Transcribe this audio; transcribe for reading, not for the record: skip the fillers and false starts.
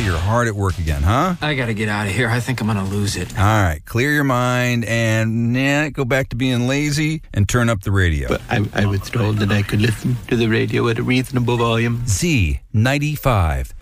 you're hard at work again, huh? I gotta get out of here. I think I'm gonna lose it. All right, clear your mind and go back to being lazy and turn up the radio. But I was told that I could listen to the radio at a reasonable volume. Z95.